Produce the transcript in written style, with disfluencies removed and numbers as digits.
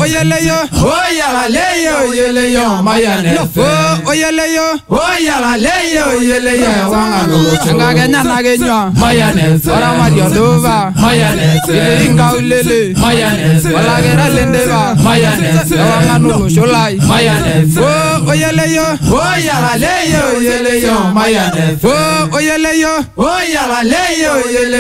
oyeleyo, oyaleyo, oyeleyo, mayonnaise. Oyeleyo, oyaleyo, oyeleyo, wangalo. ngagenya nagenya, Mayonnaise. ora mariodova, Mayonnaise. inga ulele, Mayonnaise. walagera lendeva, Mayonnaise. wangano sholai, Mayonnaise. oyeleyo, oyaleyo, oyeleyo, mayonnaise. oyeleyo, oyaleyo, oyeleyo.